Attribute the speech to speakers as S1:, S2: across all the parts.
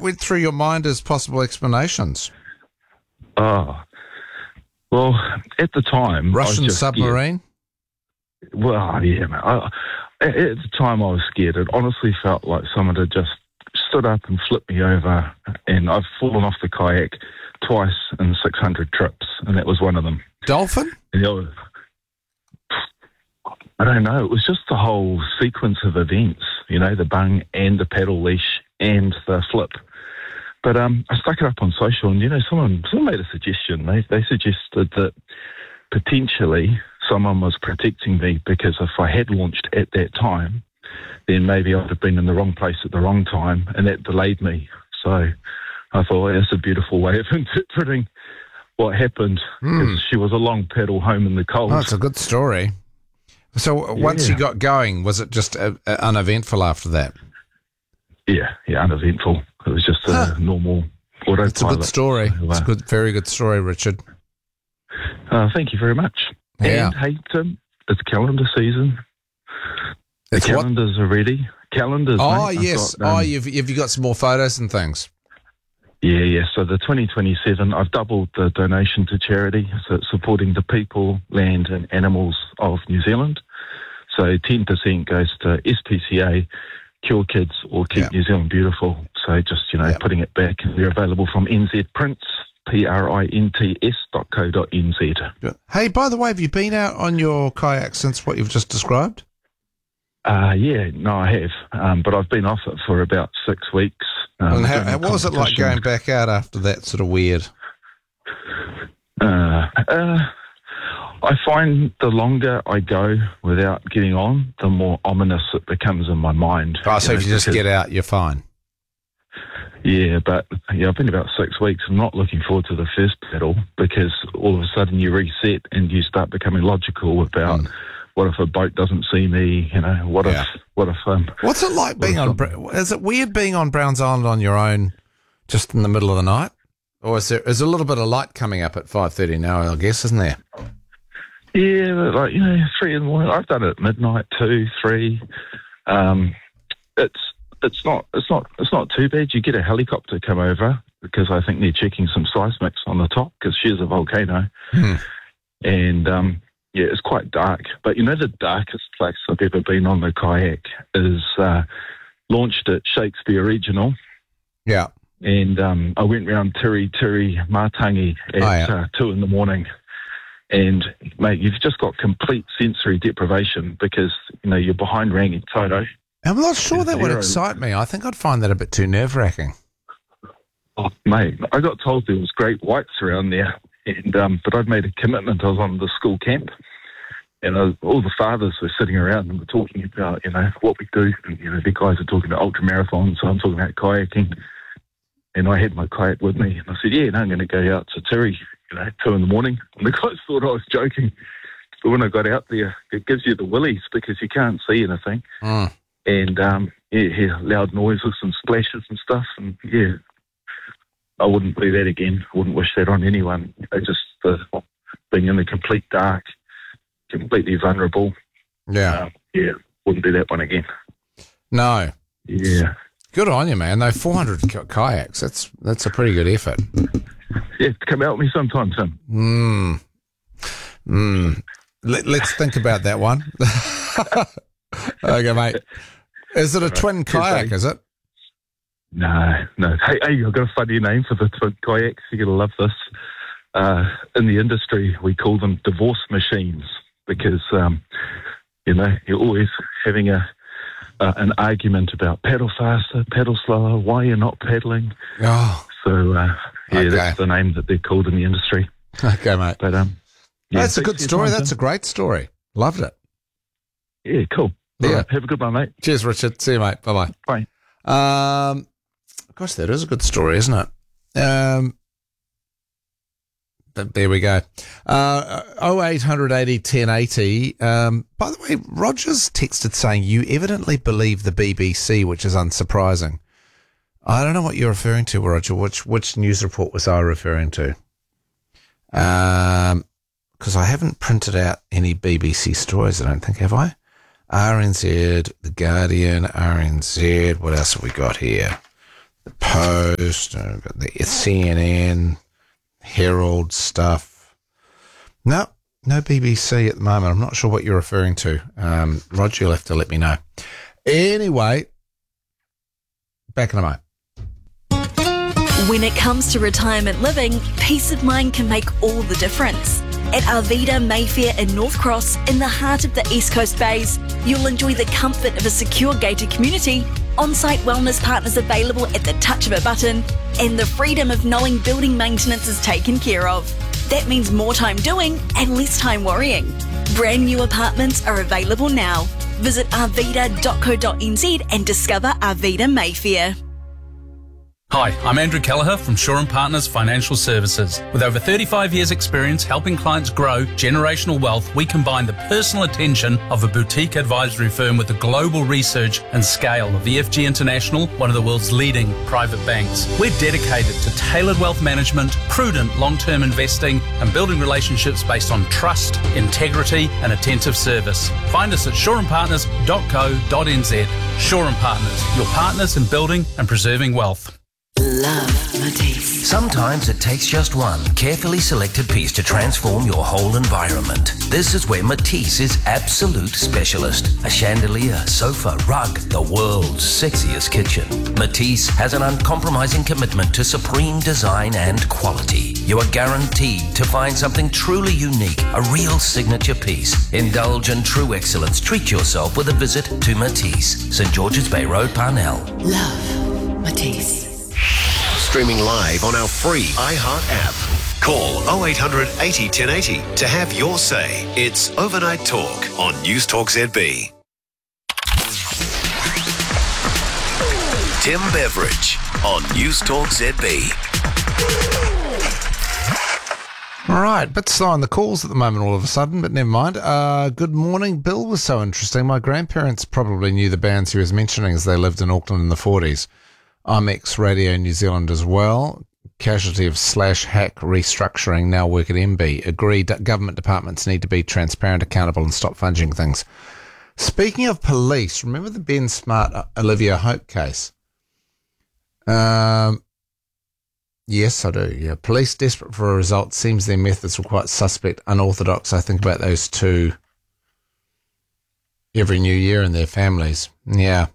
S1: went through your mind as possible explanations?
S2: Oh, well, at the time, I
S1: Russian
S2: was just
S1: submarine?
S2: Scared. Well, yeah, man. At the time, I was scared. It honestly felt like someone had just stood up and flipped me over, and I've fallen off the kayak twice in 600 trips, and that was one of them.
S1: Dolphin?
S2: And I don't know. It was just the whole sequence of events, the bung and the paddle leash and the flip. But I stuck it up on social, and someone made a suggestion. They suggested that potentially someone was protecting me, because if I had launched at that time, then maybe I'd have been in the wrong place at the wrong time, and that delayed me. So I thought, that's a beautiful way of interpreting what happened, because she was a long paddle home in the cold.
S1: Oh, it's a good story. So once you got going, was it just uneventful after that?
S2: Yeah, uneventful. It was just a normal autopilot.
S1: It's a good story.
S2: So,
S1: it's a very good story, Richard.
S2: Thank you very much.
S1: Yeah.
S2: And hey, Tim, it's calendar season. The calendars are ready. Calendars.
S1: Oh,
S2: mate.
S1: yes.
S2: Got,
S1: have you got some more photos and things?
S2: Yeah. So the 2027, I've doubled the donation to charity, so it's supporting the people, land and animals of New Zealand. So 10% goes to SPCA, Cure Kids, or Keep New Zealand Beautiful. So just, putting it back. They're available from NZ Prints, prints.co.nz.
S1: Hey, by the way, have you been out on your kayak since what you've just described?
S2: I have. But I've been off it for about 6 weeks.
S1: And how was it like going back out after that sort of weird?
S2: I find the longer I go without getting on, the more ominous it becomes in my mind.
S1: Oh, so if you just get out, you're fine.
S2: Yeah, but I've been about 6 weeks. I'm not looking forward to the first paddle, because all of a sudden you reset and you start becoming logical about what if a boat doesn't see me? What if?
S1: What's it like being on? Is it weird being on Browns Island on your own, just in the middle of the night, or is there a little bit of light coming up at 5:30 now? I guess, isn't there?
S2: Yeah, but 3 in the morning. I've done it at midnight, 2, 3. It's not too bad. You get a helicopter come over, because I think they're checking some seismics on the top, because she's a volcano. And it's quite dark. But the darkest place I've ever been on the kayak is launched at Shakespeare Regional.
S1: Yeah.
S2: And I went round Tiri Matangi at 2 in the morning. And, mate, you've just got complete sensory deprivation, because, you're behind Rangitoto.
S1: I'm not sure that would excite me. I think I'd find that a bit too nerve-wracking.
S2: Oh, mate, I got told there was great whites around there, and but I'd made a commitment. I was on the school camp, and all the fathers were sitting around and were talking about, what we do. And, the guys are talking about ultramarathons, so I'm talking about kayaking. And I had my kayak with me, and I said, I'm going to go out to Tiri, 2 in the morning. And the guys thought I was joking. But when I got out there, it gives you the willies, because you can't see anything. And, hear loud noises and splashes and stuff. And, I wouldn't do that again. I wouldn't wish that on anyone. Just being in the complete dark, completely vulnerable.
S1: Yeah.
S2: Wouldn't do that one again.
S1: No.
S2: Yeah.
S1: Good on you, man. Though 400 kayaks, that's a pretty good effort.
S2: Yeah, come out with me sometime, Tim.
S1: Let's think about that one. Okay, mate. Is it a twin kayak, is it?
S2: No. Hey, I've got a funny name for the twin kayaks. You're going to love this. In the industry, we call them divorce machines, because, you're always having an argument about paddle faster, paddle slower, why you're not paddling.
S1: Oh.
S2: So, that's the name that they're called in the industry.
S1: Okay, mate.
S2: But,
S1: that's a good story. That's a great story. Loved it.
S2: Yeah, cool.
S1: Yeah.
S2: Have a good one, mate.
S1: Cheers, Richard. See you, mate. Bye-bye.
S2: Bye.
S1: Gosh, that is a good story, isn't it? But there we go. 0800 80 1080. By the way, Roger's texted saying, you evidently believe the BBC, which is unsurprising. I don't know what you're referring to, Roger. Which news report was I referring to? Because I haven't printed out any BBC stories, I don't think, have I? RNZ, The Guardian, RNZ. What else have we got here? the Post, got the CNN, Herald stuff. No BBC at the moment. I'm not sure what you're referring to. Roger, you'll have to let me know. Anyway, back in a moment.
S3: When it comes to retirement living, peace of mind can make all the difference. At Arvida Mayfair in North Cross, in the heart of the East Coast Bays, you'll enjoy the comfort of a secure gated community, on-site wellness partners available at the touch of a button, and the freedom of knowing building maintenance is taken care of. That means more time doing and less time worrying. Brand new apartments are available now. Visit arvida.co.nz and discover Arvida Mayfair.
S4: Hi, I'm Andrew Kelleher from Shaw & Partners Financial Services. With over 35 years' experience helping clients grow generational wealth, we combine the personal attention of a boutique advisory firm with the global research and scale of EFG International, one of the world's leading private banks. We're dedicated to tailored wealth management, prudent long-term investing, and building relationships based on trust, integrity, and attentive service. Find us at shawandpartners.co.nz. Shaw & Partners, your partners in building and preserving wealth.
S5: Love Matisse. Sometimes it takes just one carefully selected piece to transform your whole environment. This is where Matisse is absolute specialist. A chandelier, sofa, rug, the world's sexiest kitchen. Matisse has an uncompromising commitment to supreme design and quality. You are guaranteed to find something truly unique, a real signature piece. Indulge in true excellence. Treat yourself with a visit to Matisse, St. George's Bay Road, Parnell. Love Matisse.
S6: Streaming live on our free iHeart app. Call 0800 80 1080 to have your say. It's Overnight Talk on News Talk ZB. Tim Beveridge on News Talk ZB.
S1: All right, bit slow on the calls at the moment all of a sudden, but never mind. Good morning. Bill was so interesting. My grandparents probably knew the bands he was mentioning as they lived in Auckland in the 40s. I'm ex-Radio New Zealand as well. Casualty of /hack restructuring, now work at MB. Agree government departments need to be transparent, accountable and stop funging things. Speaking of police, remember the Ben Smart, Olivia Hope case? Yes, I do. Yeah, police desperate for a result. Seems their methods were quite suspect, unorthodox. I think about those two every new year and their families. Yeah.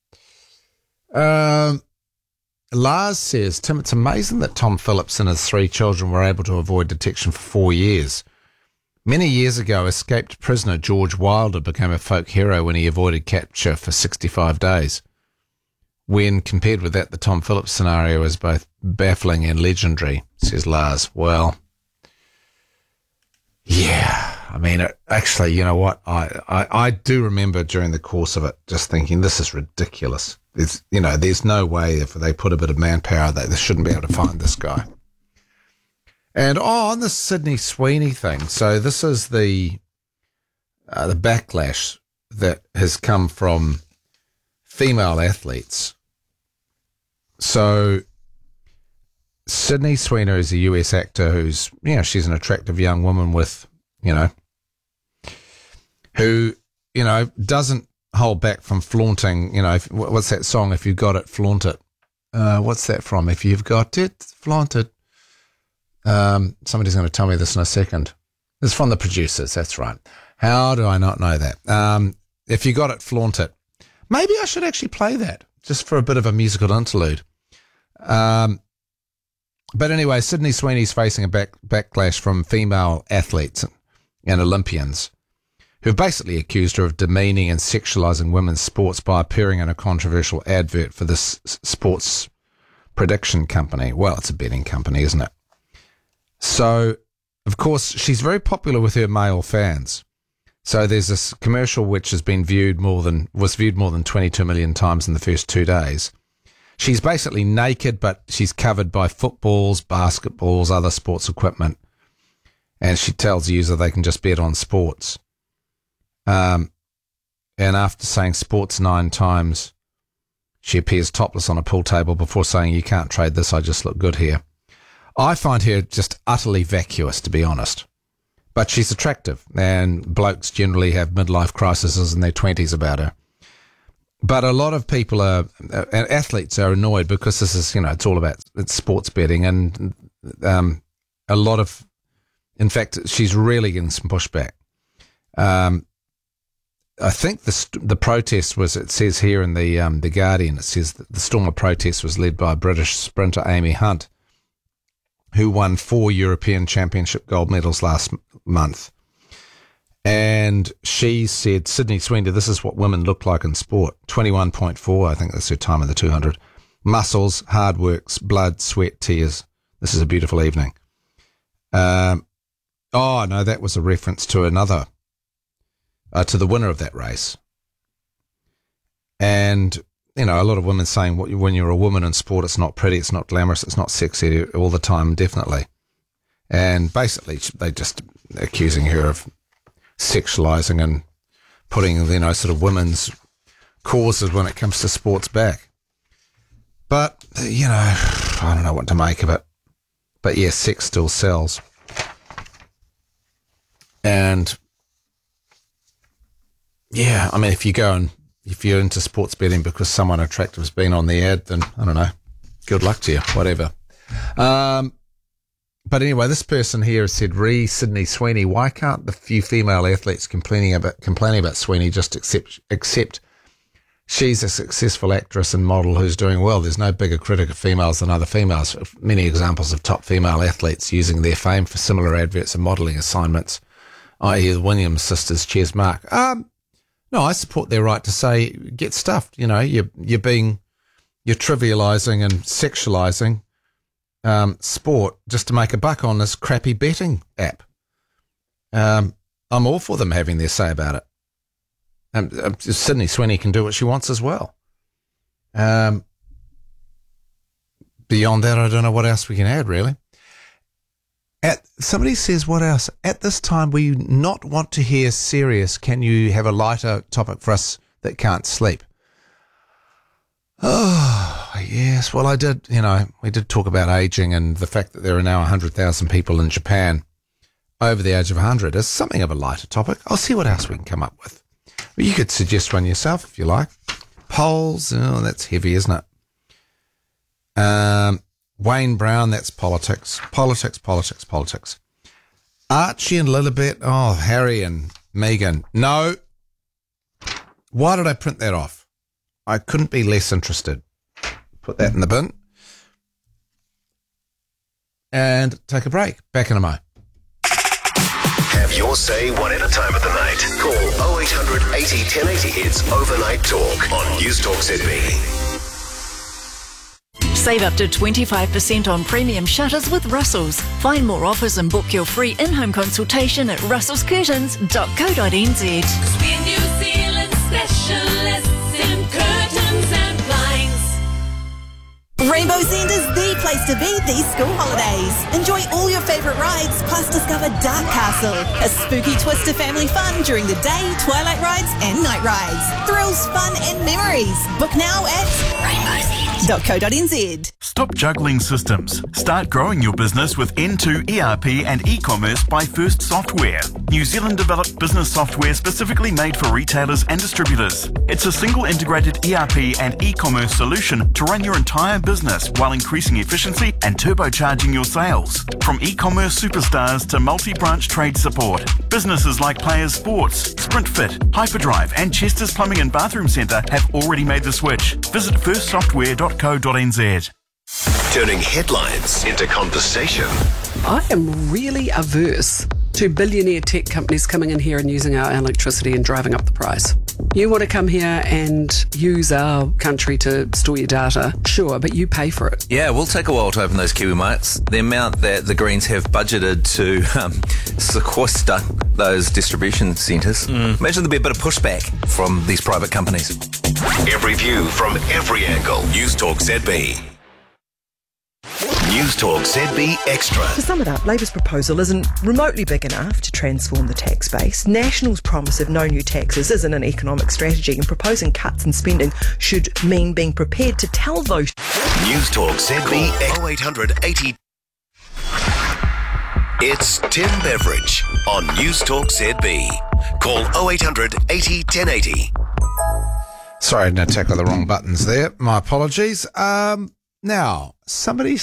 S1: Lars says, Tim, it's amazing that Tom Phillips and his 3 children were able to avoid detection for 4 years. Many years ago, escaped prisoner George Wilder became a folk hero when he avoided capture for 65 days. When compared with that, the Tom Phillips scenario is both baffling and legendary, says Lars. Well, yeah, I mean, actually, you know what? I do remember during the course of it just thinking, this is ridiculous. There's no way if they put a bit of manpower that they shouldn't be able to find this guy. And on the Sydney Sweeney thing, so this is the backlash that has come from female athletes. So Sydney Sweeney is a US actor who's, she's an attractive young woman with, who, doesn't hold back from flaunting, what's that song? If you've got it, flaunt it. What's that from? If you've got it, flaunt it. Somebody's going to tell me this in a second. This is from the Producers. That's right. How do I not know that? If you got it, flaunt it. Maybe I should actually play that just for a bit of a musical interlude. But anyway, Sydney Sweeney's facing a backlash from female athletes and Olympians who've basically accused her of demeaning and sexualizing women's sports by appearing in a controversial advert for this sports prediction company. Well, it's a betting company, isn't it? So, of course, she's very popular with her male fans. So there's this commercial which was viewed more than 22 million times in the first 2 days. She's basically naked, but she's covered by footballs, basketballs, other sports equipment. And she tells the user they can just bet on sports. And after saying sports 9 times, she appears topless on a pool table before saying, you can't trade this, I just look good here. I find her just utterly vacuous, to be honest. But she's attractive, and blokes generally have midlife crises in their 20s about her. But a lot of people athletes are annoyed because this is, it's all about sports betting, and a lot of, in fact, she's really getting some pushback. I think the protest was, it says here in the Guardian, it says that the storm of protest was led by British sprinter Amy Hunt, who won 4 European Championship gold medals last month. And she said, Sydney Sweeney, this is what women look like in sport. 21.4, I think that's her time in the 200. Muscles, hard works, blood, sweat, tears. This is a beautiful evening. Oh, no, that was a reference to another, to the winner of that race. And, a lot of women saying when you're a woman in sport, it's not pretty, it's not glamorous, it's not sexy all the time, definitely. And basically, they just accusing her of sexualizing and putting, sort of women's causes when it comes to sports back. But, I don't know what to make of it. But yeah, sex still sells. And yeah, I mean, if you're into sports betting because someone attractive has been on the ad, then I don't know, good luck to you, whatever. But anyway, this person here said, Sydney Sweeney, why can't the few female athletes complaining about Sweeney just accept she's a successful actress and model who's doing well? There's no bigger critic of females than other females. Many examples of top female athletes using their fame for similar adverts and modelling assignments, i.e. the Williams sisters, Cheers Mark. No, I support their right to say, get stuffed. You're trivialising and sexualising sport just to make a buck on this crappy betting app. I'm all for them having their say about it. Sydney Sweeney can do what she wants as well. Beyond that, I don't know what else we can add, really. Somebody says, what else? At this time, we not want to hear serious. Can you have a lighter topic for us that can't sleep? Oh, yes. Well, I did, we did talk about aging and the fact that there are now 100,000 people in Japan over the age of 100 is something of a lighter topic. I'll see what else we can come up with. Well, you could suggest one yourself if you like. Polls, that's heavy, isn't it? Wayne Brown, that's politics. Politics. Archie and Lilibet, Harry and Meghan. No. Why did I print that off? I couldn't be less interested. Put that in the bin. And take a break. Back in a mo.
S6: Have your say whatever time of the night. Call 0800 80 1080. It's Overnight Talk on News Talk ZB.
S3: Save up to 25% on premium shutters with Russell's. Find more offers and book your free in-home consultation at russellscurtains.co.nz.
S7: We're New Zealand specialists in curtains and blinds.
S8: Rainbow's End is the place to be these school holidays. Enjoy all your favourite rides, plus discover Dark Castle, a spooky twist to family fun during the day, twilight rides and night rides. Thrills, fun and memories. Book now at rainbowsend.co.nz.
S9: Stop juggling systems. Start growing your business with N2 ERP and e-commerce by First Software. New Zealand developed business software specifically made for retailers and distributors. It's a single integrated ERP and e-commerce solution to run your entire business while increasing efficiency and turbocharging your sales. From e-commerce superstars to multi-branch trade support, businesses like Players Sports, SprintFit, Hyperdrive and Chester's Plumbing and Bathroom Centre have already made the switch. Visit firstsoftware.co.nz.
S6: Turning headlines into conversation.
S10: I am really averse to billionaire tech companies coming in here and using our electricity and driving up the price. You want to come here and use our country to store your data, sure, but you pay for it.
S11: Yeah, we'll take a while to open those Kiwi marts. The amount that the Greens have budgeted to sequester those distribution centres, imagine there'll be a bit of pushback from these private companies.
S6: Every view from every angle. News Talk ZB. News Talk ZB Extra.
S12: To sum it up, Labour's proposal isn't remotely big enough to transform the tax base. National's promise of no new taxes isn't an economic strategy, and proposing cuts in spending should mean being prepared to tell those.
S6: News Talk ZB 0800 80. It's Tim Beveridge on News Talk ZB. Call 0800 80 1080.
S1: Sorry, I didn't tackle the wrong buttons there. My apologies. Now, somebody